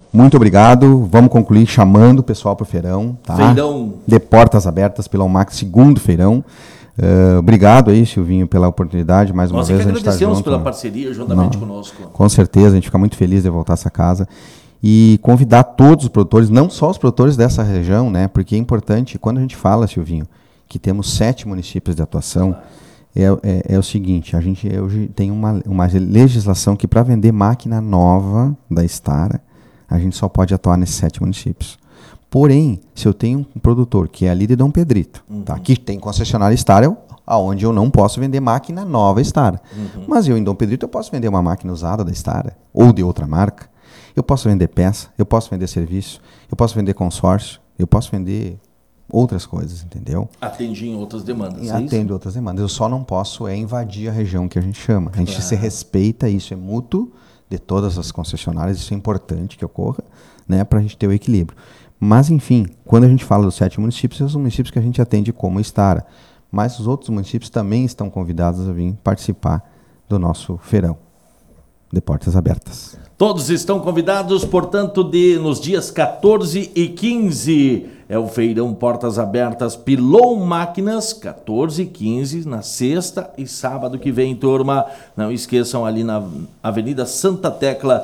muito obrigado. Vamos concluir chamando o pessoal para o feirão. Tá? Feirão. De portas abertas pela UMAC, segundo feirão. Obrigado aí, Silvinho, pela oportunidade. Mais uma vez a gente está junto. Agradecemos pela parceria juntamente conosco. Com certeza, a gente fica muito feliz de voltar a essa casa. E convidar todos os produtores, não só os produtores dessa região, né? Porque é importante, quando a gente fala, Silvinho, que temos 7 municípios de atuação, é o seguinte, a gente hoje tem uma legislação que para vender máquina nova da Stara, a gente só pode atuar nesses 7 municípios. Porém, se eu tenho um produtor que é ali de Dom Pedrito, tá, que tem concessionária Stara, aonde eu não posso vender máquina nova Stara. Mas eu em Dom Pedrito eu posso vender uma máquina usada da Stara, ou de outra marca. Eu posso vender peça, eu posso vender serviço, eu posso vender consórcio, eu posso vender outras coisas, entendeu? Atende em outras demandas. Atende outras demandas. Eu só não posso invadir a região que a gente chama. A gente se respeita, isso é mútuo de todas as concessionárias, isso é importante que ocorra, né, para a gente ter o equilíbrio. Mas, enfim, quando a gente fala dos 7 municípios, são os municípios que a gente atende como Stara. Mas os outros municípios também estão convidados a vir participar do nosso feirão de portas abertas. Todos estão convidados, portanto, nos dias 14 e 15. É o feirão Portas Abertas Pilon Máquinas, 14 e 15, na sexta e sábado que vem, turma. Não esqueçam, ali na Avenida Santa Tecla,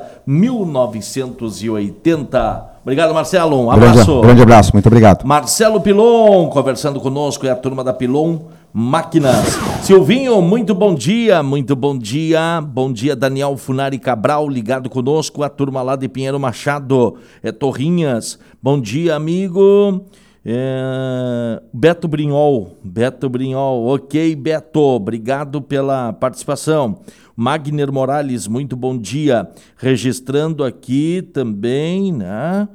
1980. Obrigado, Marcelo. Um abraço. Grande abraço, muito obrigado. Marcelo Pilon, conversando conosco, é a turma da Pilon Máquinas. Silvinho, muito bom dia, muito bom dia. Bom dia, Daniel Funari Cabral, ligado conosco, a turma lá de Pinheiro Machado, Torrinhas. Bom dia, amigo. Beto Brinhol, ok, Beto, obrigado pela participação. Magner Morales, muito bom dia. Registrando aqui também, né?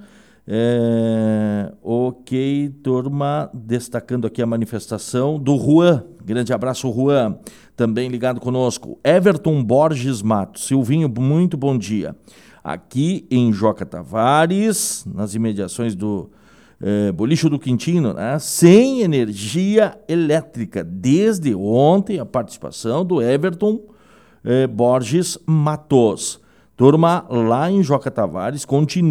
Ok, turma, destacando aqui a manifestação do Juan, grande abraço, Juan, também ligado conosco. Everton Borges Matos, Silvinho, muito bom dia. Aqui em Joca Tavares, nas imediações do Bolicho do Quintino, né? Sem energia elétrica. Desde ontem, a participação do Everton Borges Matos. Turma, lá em Joca Tavares,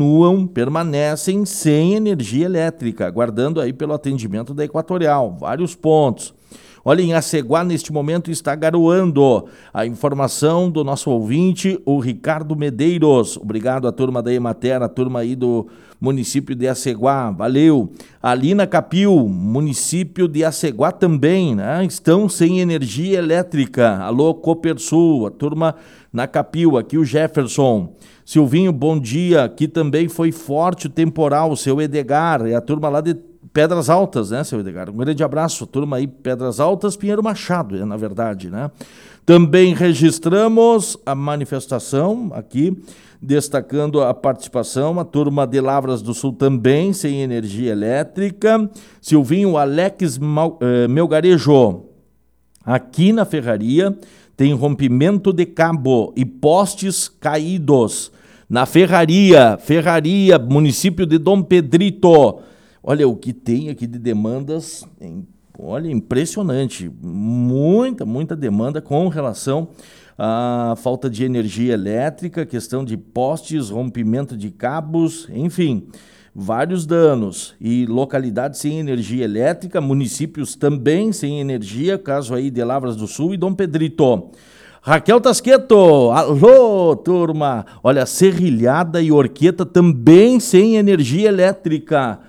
permanecem sem energia elétrica, aguardando aí pelo atendimento da Equatorial, vários pontos. Olha, em Aceguá, neste momento, está garoando. A informação do nosso ouvinte, o Ricardo Medeiros. Obrigado à turma da Emater, a turma aí do município de Aceguá. Valeu. Ali na Capil, município de Aceguá também, né? Estão sem energia elétrica. Alô, Copersul, a turma na Capil. Aqui o Jefferson. Silvinho, bom dia. Aqui também foi forte o temporal. Seu Edgar, é a turma lá de Pedras Altas, né, seu Edgar? Um grande abraço, turma aí, Pedras Altas, Pinheiro Machado, na verdade, né? Também registramos a manifestação aqui, destacando a participação, a turma de Lavras do Sul também, sem energia elétrica. Silvinho, Alex Melgarejo, aqui na Ferraria, tem rompimento de cabo e postes caídos. Na Ferraria, município de Dom Pedrito. Olha, o que tem aqui de demandas, olha, impressionante. Muita demanda com relação à falta de energia elétrica, questão de postes, rompimento de cabos, enfim, vários danos. E localidades sem energia elétrica, municípios também sem energia, caso aí de Lavras do Sul e Dom Pedrito. Raquel Tasqueto, alô, turma. Olha, Serrilhada e Orqueta também sem energia elétrica.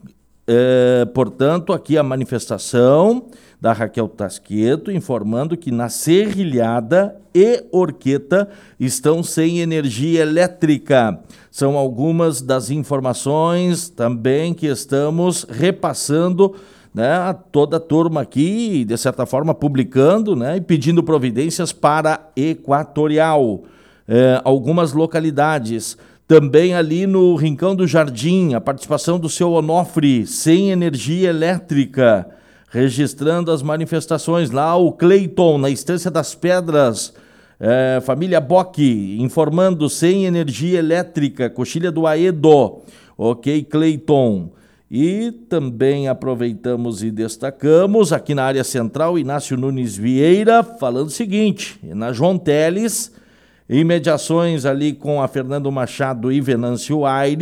Portanto, aqui a manifestação da Raquel Tasqueto informando que na Serrilhada e Orqueta estão sem energia elétrica. São algumas das informações também que estamos repassando, né, a toda a turma aqui, de certa forma publicando, né, e pedindo providências para Equatorial. Algumas localidades. Também ali no Rincão do Jardim, a participação do seu Onofre, sem energia elétrica, registrando as manifestações. Lá o Cleiton, na Estância das Pedras, família Bock, informando sem energia elétrica, Coxilha do Aedo. Ok, Cleiton. E também aproveitamos e destacamos, aqui na área central, Inácio Nunes Vieira, falando o seguinte, na João Teles, em mediações ali com a Fernando Machado e Venâncio Aires,